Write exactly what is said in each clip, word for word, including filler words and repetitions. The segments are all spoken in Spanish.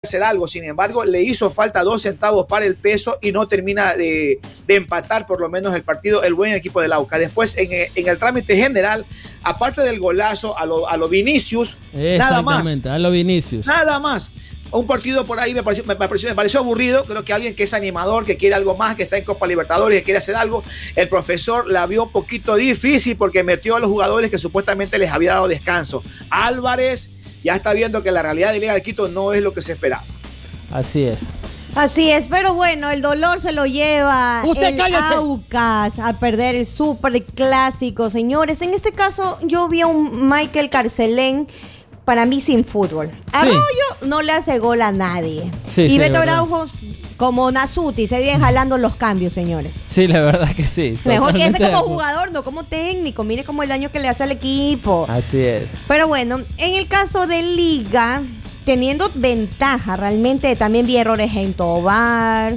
hacer algo. Sin embargo, le hizo falta dos centavos para el peso y no termina de, de empatar por lo menos el partido el buen equipo del Aucas. Después, en, en el trámite general, aparte del golazo a lo, a lo Vinicius, nada más. Exactamente, a lo Vinicius. Nada más. Un partido por ahí me pareció, me, pareció, me pareció aburrido. Creo que alguien que es animador, que quiere algo más, que está en Copa Libertadores, que quiere hacer algo, el profesor la vio un poquito difícil porque metió a los jugadores que supuestamente les había dado descanso. Álvarez ya está viendo que la realidad de Liga de Quito no es lo que se esperaba. Así es. Así es, pero bueno, el dolor se lo lleva Usted el cállate. Aucas a perder el súper clásico, señores. En este caso, yo vi a un Michael Carcelén, para mí sin fútbol. Arroyo sí. no le hace gol a nadie. Sí, y sí, Beto verdad. Araujo, como Nasuti, se vienen jalando los cambios, señores. Sí, la verdad que sí. Mejor que ese como de jugador, no como técnico. Mire como el daño que le hace al equipo. Así es. Pero bueno, en el caso de Liga, teniendo ventaja, realmente también vi errores en Tobar,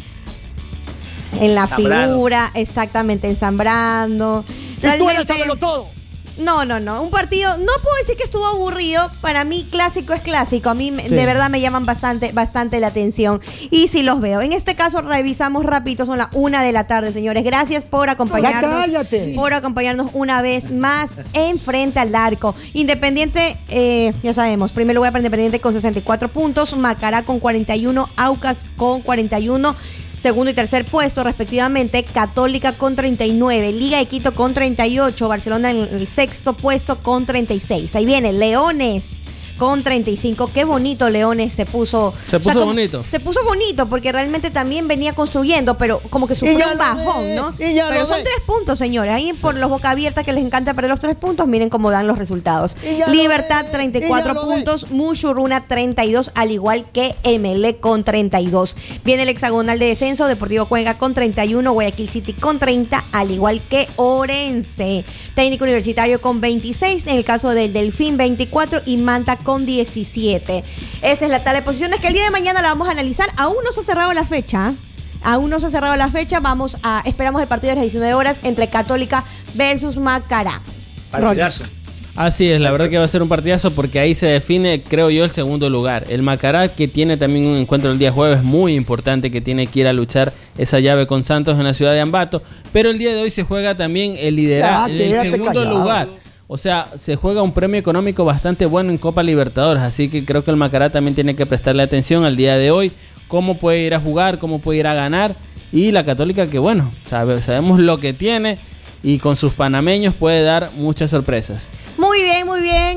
en la Zambrano. figura, exactamente, en Zambrano. Tú eres sábelo todo. No, no, no. Un partido, no puedo decir que estuvo aburrido. Para mí, clásico es clásico. A mí, Sí. de verdad, me llaman bastante, bastante la atención. Y sí los veo. En este caso, revisamos rapidito. Son las una de la tarde, señores. Gracias por acompañarnos. Ya cállate. Por acompañarnos una vez más en Frente al Arco. Independiente, eh, ya sabemos, primer lugar para Independiente con sesenta y cuatro puntos. Macará con cuarenta y uno. Aucas con cuarenta y uno. Segundo y tercer puesto, respectivamente, Católica con treinta y nueve, Liga de Quito con treinta y ocho, Barcelona en el sexto puesto con treinta y seis. Ahí viene Leones con treinta y cinco. Qué bonito Leones se puso. Se puso como- bonito. Se puso bonito porque realmente también venía construyendo, pero como que sufrió ya un lo bajón, ve, ¿no? y ya Pero lo son ve. tres puntos, señores. Ahí por los boca abiertas que les encanta perder los tres puntos, miren cómo dan los resultados. Y ya lo Libertad ve, treinta y y cuatro ya lo ve. puntos, Mushuruna treinta y dos, al igual que M L E con treinta y dos. Viene el hexagonal de descenso, Deportivo Cuenca con treinta y uno, Guayaquil City con treinta, al igual que Orense. Técnico Universitario con veintiséis, en el caso del Delfín veinticuatro y Manta con diecisiete. Esa es la tabla de posiciones que el día de mañana la vamos a analizar. Aún no se ha cerrado la fecha. Aún no se ha cerrado la fecha. Vamos a esperamos el partido de las diecinueve horas entre Católica versus Macará. Partidazo. Así es, la verdad que va a ser un partidazo porque ahí se define, creo yo, el segundo lugar. El Macará, que tiene también un encuentro el día jueves muy importante, que tiene que ir a luchar esa llave con Santos en la ciudad de Ambato. Pero el día de hoy se juega también el liderazgo, Ya, el quédate segundo callado. lugar. O sea, se juega un premio económico bastante bueno en Copa Libertadores. Así que creo que el Macará también tiene que prestarle atención al día de hoy. Cómo puede ir a jugar, cómo puede ir a ganar. Y la Católica que, bueno, sabe, sabemos lo que tiene. Y con sus panameños puede dar muchas sorpresas. Muy bien, muy bien.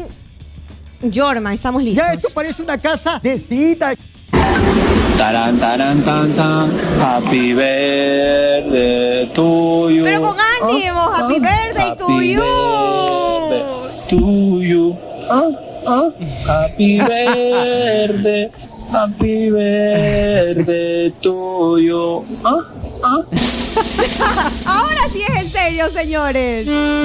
Jorma, estamos listos. Ya esto parece una casa de cita. Taran, taran, tan, tan. Happy birthday to you. Pero con ánimo, Ah, happy ah, birthday to happy you. birthday to you. Ah, ah, happy birthday. Happy birthday to you. Ah, ah. Ahora sí es en serio, señores.